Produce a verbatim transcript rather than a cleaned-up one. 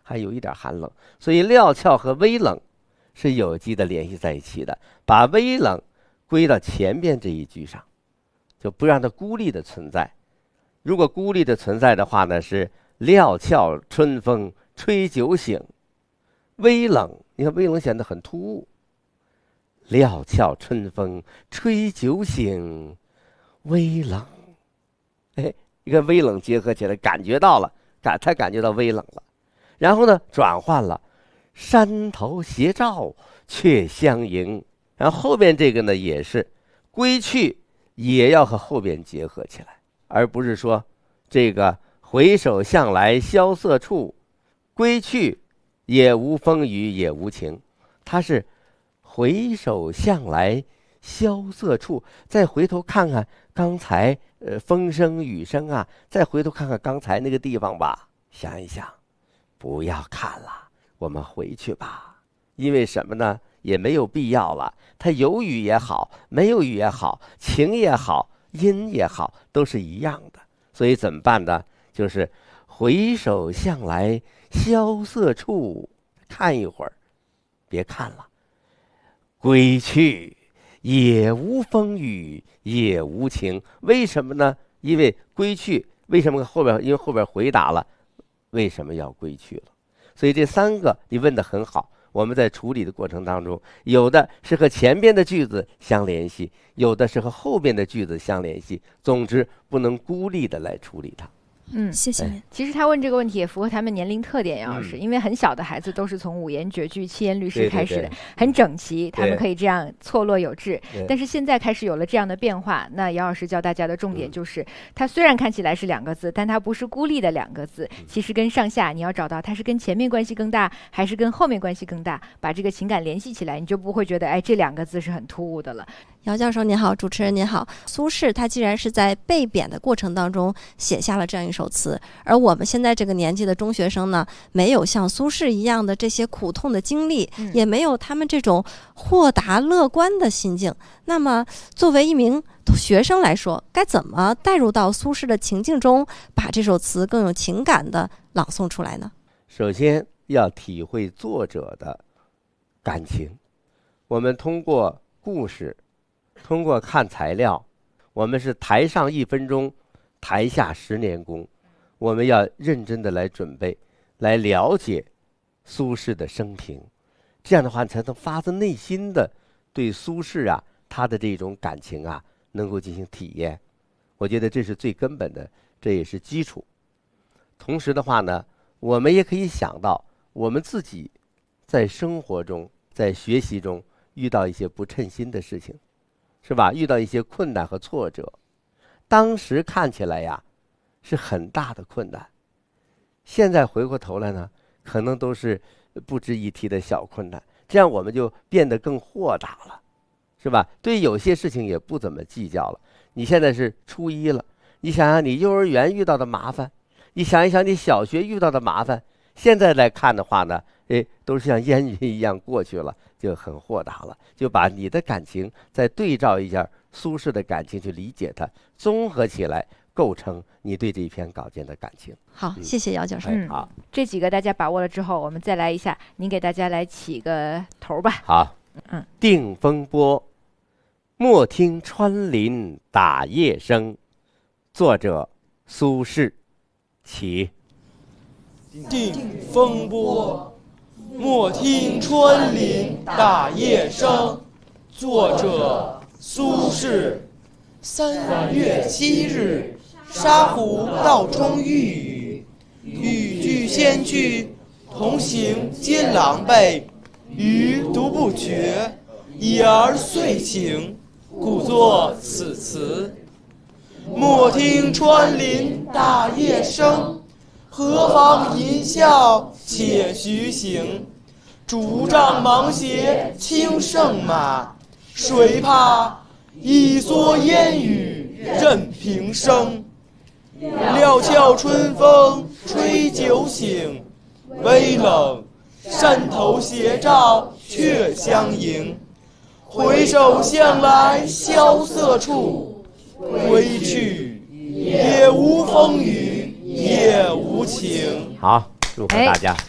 还有一点寒冷，所以料峭和微冷是有机的联系在一起的，把微冷归到前边这一句上，就不让它孤立的存在。如果孤立的存在的话呢，是料峭春风吹酒醒，微冷，你看微冷显得很突兀。料峭春风吹酒醒，微冷，哎，你看微冷结合起来，感觉到了，感他感觉到微冷了。然后呢，转换了，山头斜照却相迎。然后后边这个呢，也是归去，也要和后边结合起来，而不是说这个回首向来萧瑟处，归去也无风雨也无晴。它是回首向来萧瑟处，再回头看看刚才呃风声雨声啊，再回头看看刚才那个地方吧，想一想，不要看了，我们回去吧。因为什么呢？也没有必要了。它有雨也好，没有雨也好，晴也好，阴也好，都是一样的。所以怎么办呢？就是回首向来萧瑟处，看一会儿，别看了。归去也无风雨也无晴。为什么呢？因为归去，为什么后边？因为后边回答了为什么要归去了。所以这三个你问得很好，我们在处理的过程当中，有的是和前边的句子相联系，有的是和后边的句子相联系，总之不能孤立的来处理它。 嗯， 谢谢您。 其实他问这个问题也符合他们年龄特点，杨老师， 嗯、 因为很小的孩子都是从五言绝句、七言律诗开始的， 对对对， 很整齐，他们可以这样错落有致。但是现在开始有了这样的变化，那杨老师教大家的重点就是，嗯、它虽然看起来是两个字，但它不是孤立的两个字，其实跟上下你要找到它是跟前面关系更大，还是跟后面关系更大，把这个情感联系起来，你就不会觉得哎这两个字是很突兀的了。 姚教授您好，主持人您好。苏轼他既然是在被贬的过程当中写下了这样一首词，而我们现在这个年纪的中学生呢，没有像苏轼一样的这些苦痛的经历，嗯、也没有他们这种豁达乐观的心境。那么作为一名学生来说，该怎么带入到苏轼的情境中，把这首词更有情感的朗诵出来呢？ 首先要体会作者的感情。我们通过故事，通过看材料，我们是台上一分钟，台下十年功。我们要认真的来准备，来了解苏轼的生平，这样的话才能发自内心的对苏轼啊他的这种感情啊能够进行体验。我觉得这是最根本的，这也是基础。同时的话呢，我们也可以想到我们自己在生活中，在学习中遇到一些不称心的事情，是吧？遇到一些困难和挫折，当时看起来呀是很大的困难，现在回过头来呢，可能都是不值一提的小困难，这样我们就变得更豁达了，是吧？对有些事情也不怎么计较了。你现在是初一了，你想想你幼儿园遇到的麻烦，你想一想你小学遇到的麻烦，现在来看的话呢，哎，都是像烟云一样过去了，就很豁达了，就把你的感情再对照一下苏轼的感情去理解它，综合起来构成你对这一篇稿件的感情。 好，嗯、谢谢姚教授。 嗯，好，这几个大家把握了之后，我们再来一下，您给大家来起个头吧。 好， 嗯， 定风波，莫听穿林打叶声。作者苏轼。起。 定风波，莫听穿林打叶声。作者苏轼。三月七日，沙湖道中遇雨，雨具先去，同行皆狼狈，余独不觉，已而遂醒，故作此词。莫听穿林打叶声，何妨吟啸且徐行。竹杖芒鞋轻胜马，谁怕一蓑烟雨任平生。料峭春风吹酒醒，微冷，山头斜照却相迎。回首向来萧瑟处，归去也无风雨也无晴。 好，祝贺大家。哎